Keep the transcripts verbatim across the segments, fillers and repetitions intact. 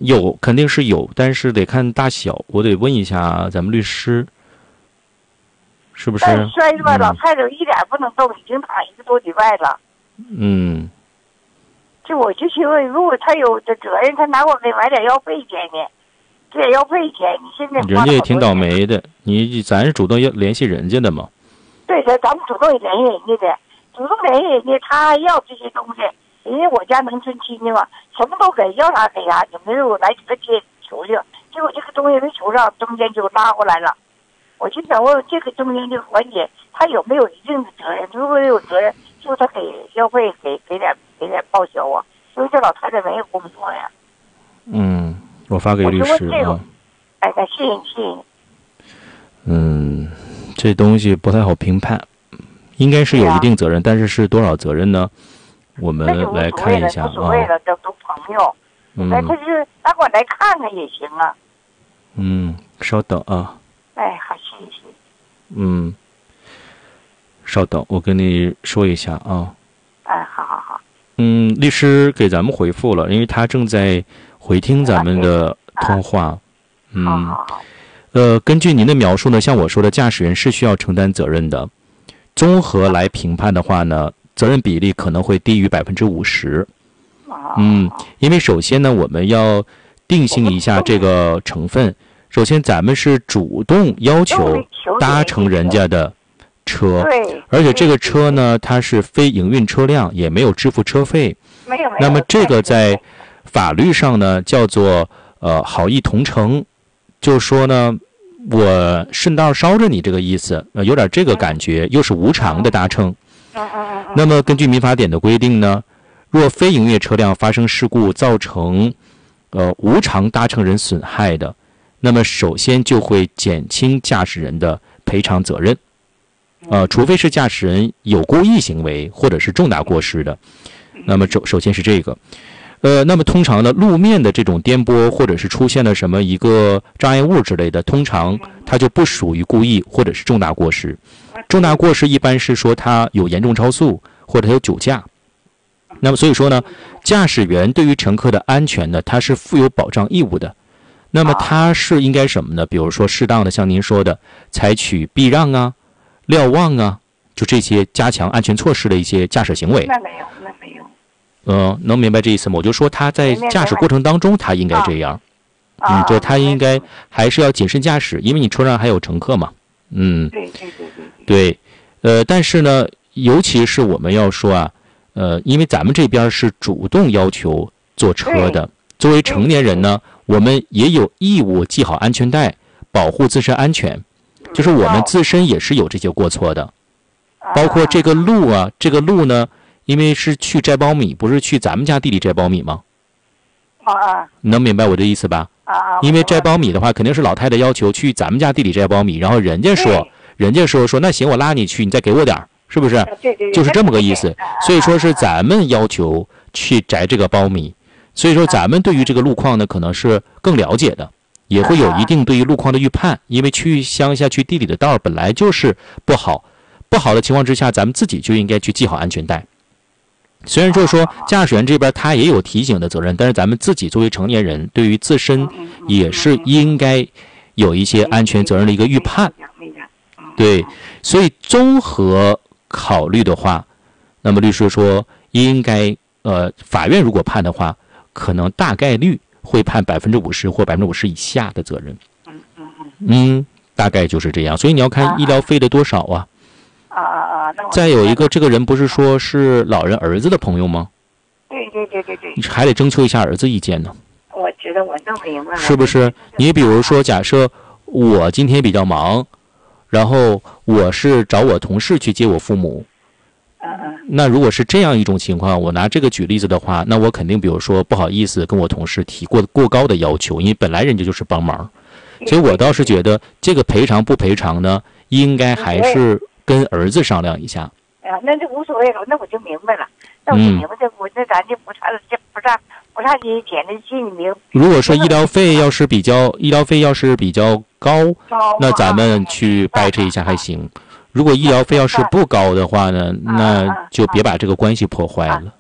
有肯定是有，但是得看大小，我得问一下咱们律师，是不是？ 但是摔着吧，老太太一点不能动，已经躺一个多礼拜了。 嗯。 就我就询问，如果他有的责任，他拿我给买点药费钱呢，这点药费钱，你现在人家也挺倒霉的，你咱是主动要联系人家的嘛？ 对的，咱们主动联系人家的，主动联系人家，他还要这些东西，人家我家农村亲戚嘛，什么都给，要啥给啥。有没有来几个街求去？结果这个东西没求上，中间就拉回来了。我就想问，这个中间这个环节，他有没有一定的责任？如果有责任，就他给药费给给点给点报销啊，因为这老太太没有工作呀。 嗯，我发给律师啊。 哎，感谢你，谢谢你。 嗯，这东西不太好评判，应该是有一定责任，但是是多少责任呢？我们来看一下啊。 无所谓了，都都朋友。 嗯。 那他是大伙来看看也行啊。 嗯，稍等啊。 哎，好，谢谢。 嗯，稍等，我跟你说一下啊。 哎，好好好。 嗯，律师给咱们回复了，因为他正在回听咱们的通话。嗯。 好好好。 呃，根据您的描述呢，像我说的，驾驶员是需要承担责任的。综合来评判的话呢，责任比例可能会低于百分之五十。嗯，因为首先呢，我们要定性一下这个成分。首先，咱们是主动要求搭乘人家的车，而且这个车呢，它是非营运车辆，也没有支付车费。 没有没有。 那么这个在法律上呢，叫做呃好意同乘，就是说呢，我顺道捎着你这个意思，呃，有点这个感觉，又是无偿的搭乘。 嗯嗯嗯。 那么根据民法典的规定呢，若非营业车辆发生事故造成呃无偿搭乘人损害的，那么首先就会减轻驾驶人的赔偿责任，呃，除非是驾驶人有故意行为或者是重大过失的，那么首首先是这个，呃，那么通常呢，路面的这种颠簸或者是出现了什么一个障碍物之类的，通常它就不属于故意或者是重大过失。重大过失一般是说它有严重超速或者它有酒驾。那么所以说呢，驾驶员对于乘客的安全呢，他是负有保障义务的。那么他是应该什么呢？比如说适当的像您说的，采取避让啊、瞭望啊，就这些加强安全措施的一些驾驶行为。 那没有，那没有。 嗯，能明白这意思吗？我就说他在驾驶过程当中，他应该这样。嗯，就他应该还是要谨慎驾驶，因为你车上还有乘客嘛。嗯， 对对对对。 对，呃，但是呢，尤其是我们要说啊，呃，因为咱们这边是主动要求坐车的，作为成年人呢，我们也有义务系好安全带，保护自身安全。就是我们自身也是有这些过错的，包括这个路啊，这个路呢，因为是去摘苞米，不是去咱们家地里摘苞米吗？ 啊， 你能明白我的意思吧？ 啊， 因为摘苞米的话，肯定是老太太要求去咱们家地里摘苞米，然后人家说，人家说说那行，我拉你去，你再给我点儿，是不是？ 对对对， 就是这么个意思。所以说是咱们要求去摘这个苞米，所以说咱们对于这个路况呢，可能是更了解的，也会有一定对于路况的预判。因为去乡下去地里的道本来就是不好，不好的情况之下，咱们自己就应该去系好安全带。虽然就是说驾驶员这边他也有提醒的责任，但是咱们自己作为成年人，对于自身也是应该有一些安全责任的一个预判。对，所以综合考虑的话，那么律师说应该呃，法院如果判的话，可能大概率会判百分之五十或百分之五十以下的责任。 嗯嗯嗯。 嗯，大概就是这样。所以你要看医疗费的多少啊。 啊啊啊！ 再有一个，这个人不是说是老人儿子的朋友吗？ 对对对对对。 你还得征求一下儿子意见呢。 我知道，我弄明白了。 是不是？你比如说，假设我今天比较忙，然后我是找我同事去接我父母。 嗯嗯。 那如果是这样一种情况，我拿这个举例子的话，那我肯定比如说不好意思跟我同事提过过高的要求，因为本来人家就是帮忙。所以我倒是觉得这个赔偿不赔偿呢，应该还是跟儿子商量一下。 哎呀，那就无所谓了，那我就明白了，那我就明白这我那咱就不差这不差不差这些钱的心里明。 如果说医疗费要是比较医疗费要是比较高，那咱们去掰扯一下还行。如果医疗费要是不高的话呢，那就别把这个关系破坏了。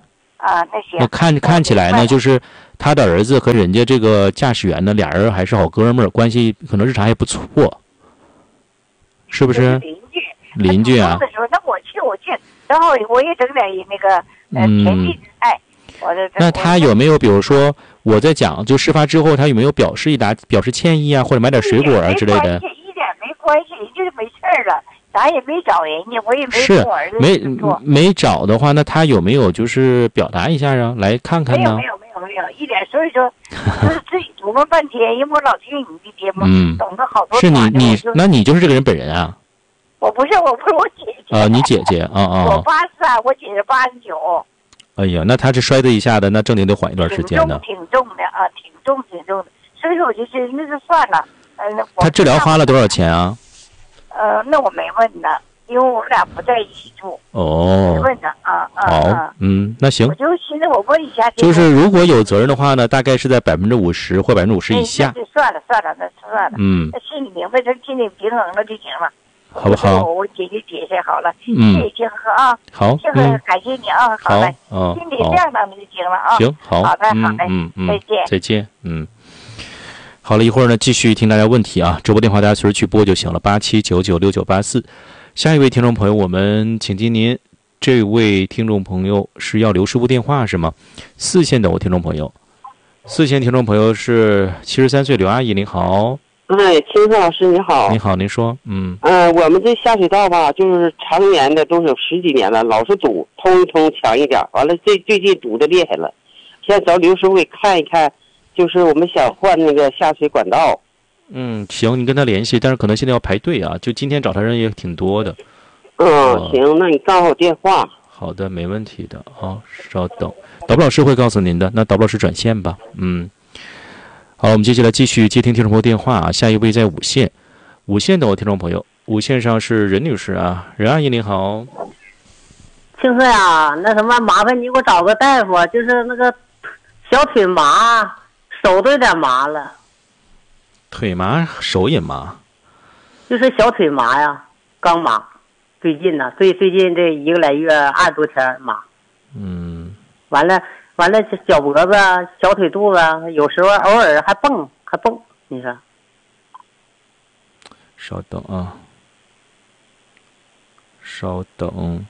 啊，那行。 那看看起来呢，就是他的儿子和人家这个驾驶员呢，俩人还是好哥们儿，关系可能日常也不错，是不是？ 邻居。 邻居啊。 的时候，那我去我去，然后我也整点那个呃田地之菜。我这那他有没有，比如说我在讲，就事发之后，他有没有表示一答表示歉意啊，或者买点水果啊之类的？ 一点没关系，就是没事了。咱也没找人家，我也没是跟我儿子没说没找的话，那他有没有就是表达一下啊？来看看呢？ 没有没有没有没有一点，所以说就是自己琢磨半天，因为我老听你的节目， 嗯， 懂得好多。 是你你那你就是这个人本人啊？ 我不是，我不是我姐姐啊，你姐姐啊啊！ 我八十三，我姐姐八十九。 哎呀，那他这摔的一下的，那正经得缓一段时间呢。 挺重挺重的啊，挺重挺重的，所以说我就觉得那就算了。呃， 他治疗花了多少钱啊？ 呃，那我没问呢。因为我们俩不在一起住。 哦， 问的啊啊。 好，嗯，那行。 我就寻思我问一下。 就是如果有责任的话呢，大概是在百分之五十或百分之五十以下。 那算了算了，那算了。 嗯。 那心里明白，咱心里平衡了就行了， 好不好？ 我我解决解释好了。 嗯。 谢谢清河啊。 好。 清河，感谢你啊。好嘞。 好。 心里亮堂就行了啊。 行，好。 好的，好嘞。 嗯嗯。 再见。 再见。嗯。好了，一会儿呢，继续听大家问题啊，直播电话大家随时去拨就行了，八七九九六九八四。下一位听众朋友，我们请进您。这位听众朋友是要刘师傅电话是吗？四线的我听众朋友，四线听众朋友是七十三岁刘阿姨，您好。 哎，青鹤老师你好。 你好，您说。嗯。 嗯、呃，我们这下水道吧，就是常年的，都是有十几年了，老是堵，通一通强一点。完了，最最近堵的厉害了，现在找刘师傅给看一看，就是我们想换那个下水管道。 嗯，行，你跟他联系，但是可能现在要排队啊，就今天找他人也挺多的。 嗯，呃、行，那你告诉我电话。 好的，没问题的啊，稍等，导播老师会告诉您的。那导播老师转线吧。嗯，好，我们接下来继续接听听众朋友电话啊。下一位在五线，五线的我听众朋友，五线上是任女士啊，任阿姨您好。 青鹤呀，那什么，麻烦你给我找个大夫，就是那个小腿麻，手都有点麻了。 腿麻，手也麻， 就是小腿麻呀，刚麻，最近呢，最最近这一个来月二十多天麻。 嗯。 完了完了，脚脖子、小腿肚子，有时候偶尔还蹦还蹦，你说？ 稍等啊，稍等。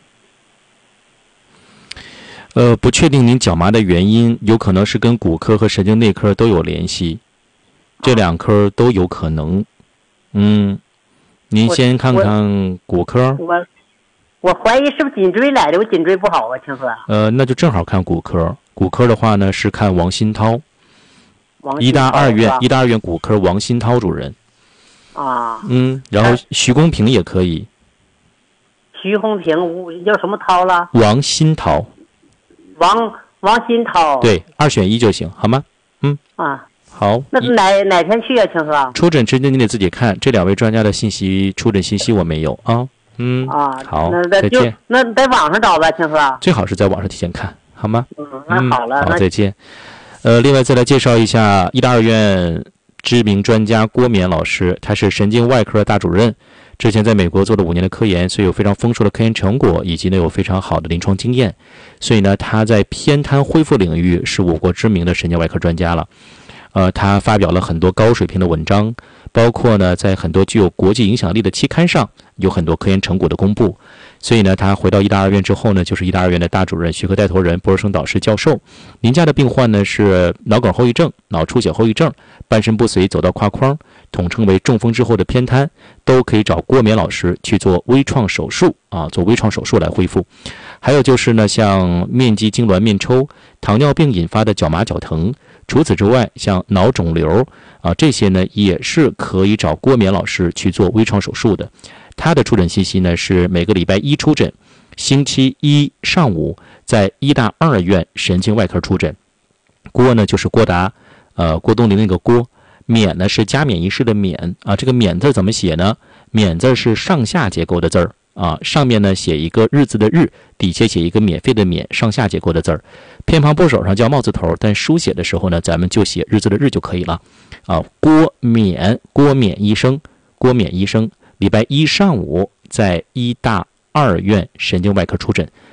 呃，不确定您脚麻的原因，有可能是跟骨科和神经内科都有联系。这两科都有可能，嗯，您先看看骨科。 我我怀疑是不是颈椎来的？我颈椎不好啊，青鹤。 呃，那就正好看骨科。骨科的话呢，是看王新涛， 王医大二院医大二院骨科王新涛主任。 啊。 嗯，然后徐公平也可以。 徐公平叫什么涛了？ 王新涛。 王王新涛。 对，二选一就行，好吗？嗯。 啊。 好， 那哪哪天去啊，青鹤？ 出诊时间你得自己看，这两位专家的信息，出诊信息我没有啊。嗯啊， 好， 再见。 那在网上找吧，青鹤。 最好是在网上提前看，好吗？ 嗯，那好了， 嗯、好，再见。呃，另外再来介绍一下医大二院知名专家郭冕老师，他是神经外科大主任，之前在美国做了五年的科研，所以有非常丰硕的科研成果，以及呢有非常好的临床经验，所以呢他在偏瘫恢复领域是我国知名的神经外科专家了。呃，他发表了很多高水平的文章，包括呢，在很多具有国际影响力的期刊上有很多科研成果的公布。所以呢，他回到医大二院之后呢，就是医大二院的大主任、学科带头人、博士生导师、教授。您家的病患呢是脑梗后遗症、脑出血后遗症、半身不遂走道跨框，统称为中风之后的偏瘫，都可以找郭冕老师去做微创手术啊，做微创手术来恢复。还有就是呢，像面肌痉挛、面抽、糖尿病引发的脚麻、脚疼。除此之外，像脑肿瘤啊这些呢，也是可以找郭冕老师去做微创手术的。他的出诊信息呢是每个礼拜一出诊，星期一上午在医大二院神经外科出诊。郭呢就是郭达，呃郭冬临那个郭，冕呢是加冕仪式的冕啊。这个冕字怎么写呢？冕字是上下结构的字儿。啊，上面呢写一个日字的日，底下写一个免费的免，上下结构的字儿。偏旁部首上叫帽字头，但书写的时候呢，咱们就写日字的日就可以了。啊，郭冕，郭冕医生，郭冕医生，礼拜一上午在医大二院神经外科出诊，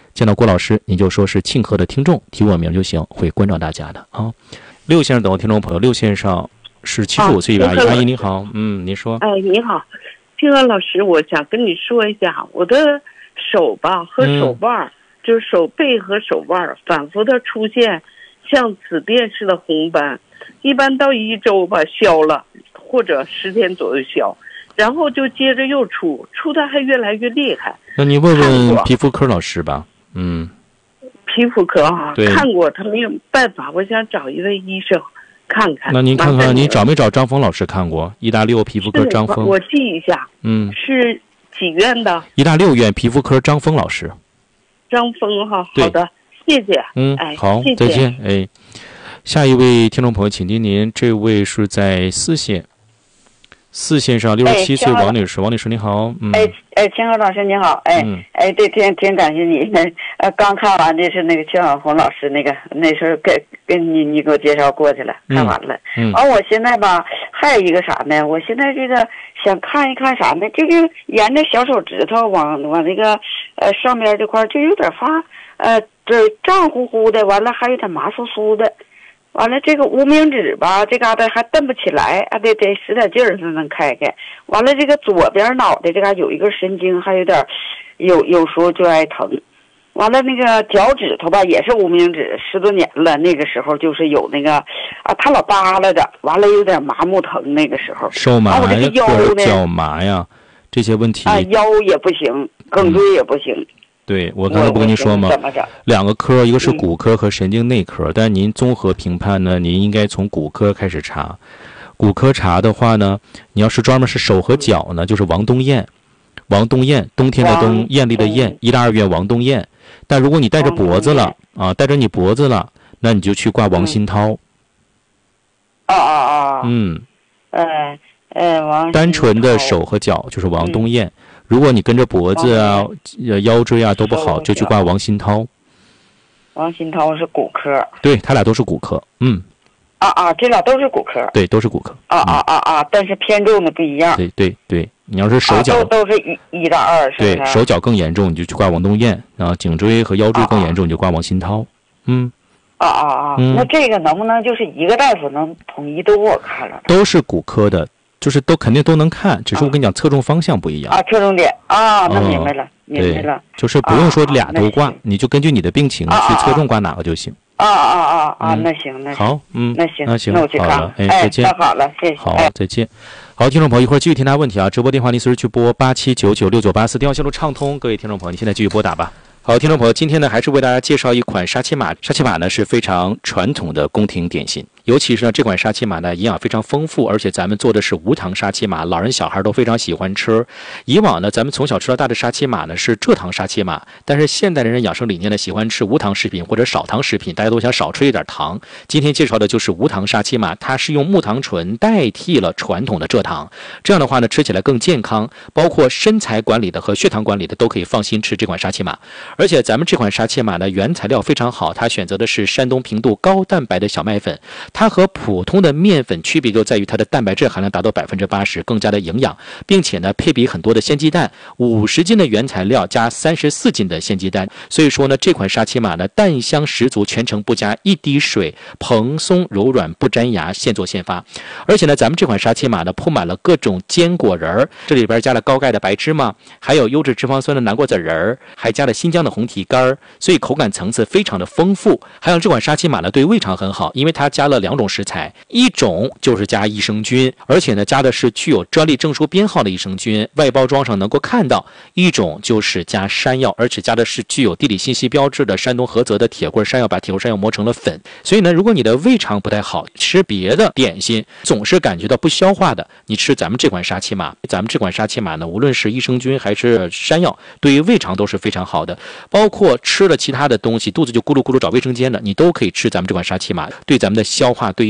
见到郭老师，你就说是庆贺的听众，提我名就行，会关照大家的啊。六先生等我听众朋友，六先生是七十五岁一位阿姨，阿姨你好，嗯，您说。 哎，你好，庆贺老师，我想跟你说一下，我的手吧和手腕、嗯、就是手背和手腕反复的出现像紫癜似的红斑，一般到一周吧消了，或者十天左右消，然后就接着又出，出的还越来越厉害。 那你问问皮肤科老师吧。嗯， 皮肤科啊，看过，他没有办法，我想找一位医生看看。 那您看看，你找没找张峰老师看过？医大六皮肤科张峰， 我记一下。嗯，是几院的？ 医大六院皮肤科张峰老师。 张峰哈，好的，谢谢。 嗯，哎，好，谢谢再见。哎，下一位听众朋友，请听您，这位是在四县。四线上六十七岁王女士，王女士你好，嗯， 哎哎，清河老师你好，哎、嗯、哎，对，挺挺感谢你，那呃刚看完的是那个邱小红老师那个，那时候跟跟你你给我介绍过去了，看完了，嗯，完、嗯、我现在吧还有一个啥呢？我现在这个想看一看啥呢？这个沿着小手指头往往那个呃上边这块就有点发呃这胀乎乎的，完了还有点麻酥酥的。完了，这个无名指吧，这嘎达还蹬不起来，还得得使点劲儿才能开开。完了，这个左边脑袋这嘎有一根神经，还有点，有有时候就爱疼。完了，那个脚趾头吧，也是无名指，十多年了，那个时候就是有那个啊，他老扒拉着，完了有点麻木疼，那个时候。 手麻呀， 啊、腰呢脚麻呀，这些问题啊，腰也不行，颈椎也不行。嗯对，我刚才不跟您说吗？两个科，一个是骨科和神经内科，嗯、但您综合评判呢，您应该从骨科开始查。骨科查的话呢，你要是专门是手和脚呢，就是王东燕，王东燕，冬天的冬，艳丽的艳，医大二院王东燕。但如果你带着脖子了啊，带着你脖子了，那你就去挂王新涛。 啊啊啊！ 嗯， 呃呃，王单纯的手和脚就是王东燕。嗯，如果你跟着脖子啊、呃腰椎啊都不好，就去挂王新涛。 王新涛是骨科。对， 他俩都是骨科。嗯。 啊啊，这俩都是骨科。 对，都是骨科。 啊啊啊啊！但是偏重的不一样。 对对对，你要是手脚、 啊、都都是一一到二，是不是？ 对，手脚更严重，你就去挂王东燕；啊，颈椎和腰椎更严重，你就挂王新涛。嗯。 啊啊啊！嗯、那这个能不能就是一个大夫能统一都给我看了？ 都是骨科的。就是都肯定都能看，只是我跟你讲，侧重方向不一样啊。侧重点啊，那明白了，明白了。 就是不用说俩都挂，你就根据你的病情去侧重挂哪个就行。 啊啊啊啊！那行，那好，嗯， 那行， 那行， 那我去看了，哎，再见。 好了，谢谢。 好，再见。好，听众朋友，一会儿继续听他问题啊。直播电话您随时去拨八七九九六九八四，电话线路畅通。各位听众朋友，你现在继续拨打吧。好，听众朋友，今天呢还是为大家介绍一款沙琪玛。沙琪玛呢是非常传统的宫廷点心，尤其是呢这款沙琪玛呢营养非常丰富，而且咱们做的是无糖沙琪玛，老人小孩都非常喜欢吃。以往呢咱们从小吃到大的沙琪玛呢是蔗糖沙琪玛，但是现代人养生理念呢喜欢吃无糖食品或者少糖食品，大家都想少吃一点糖。今天介绍的就是无糖沙琪玛，它是用木糖醇代替了传统的蔗糖，这样的话呢吃起来更健康，包括身材管理的和血糖管理的都可以放心吃这款沙琪玛。而且咱们这款沙琪玛呢，原材料非常好，它选择的是山东平度高蛋白的小麦粉，它和普通的面粉区别就在于它的蛋白质含量达到百分之八十，更加的营养，并且呢配比很多的鲜鸡蛋，五十斤的原材料加三十四斤的鲜鸡蛋，所以说呢这款沙琪玛呢蛋香十足，全程不加一滴水，蓬松柔软不粘牙，现做现发。而且呢咱们这款沙琪玛呢铺满了各种坚果仁儿，这里边加了高钙的白芝麻，还有优质脂肪酸的南瓜籽仁儿，还加了新疆的红提干，所以口感层次非常的丰富。还有这款沙琪玛呢对胃肠很好，因为它加了两种食材，一种就是加益生菌，而且呢加的是具有专利证书编号的益生菌，外包装上能够看到；一种就是加山药，而且加的是具有地理信息标志的山东菏泽的铁棍山药，把铁棍山药磨成了粉。所以呢如果你的胃肠不太好，吃别的点心总是感觉到不消化的，你吃咱们这款沙琪玛，咱们这款沙琪玛呢无论是益生菌还是山药，对于胃肠都是非常好的。包括吃了其他的东西肚子就咕噜咕噜找卫生间的，你都可以吃咱们这款沙琪玛，对咱们的消化对